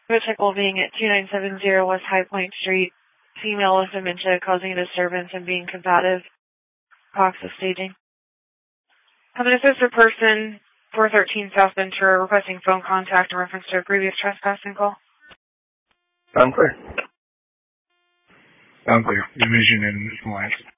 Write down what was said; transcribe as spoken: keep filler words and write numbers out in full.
Vehicle being at two nine seven zero West High Point Street. Female with dementia causing a disturbance and being combative. Cox is staging. I'm an assisted person, four thirteen South Ventura, requesting phone contact in reference to a previous trespassing call. Sound clear. Sound clear. Division and Alliance.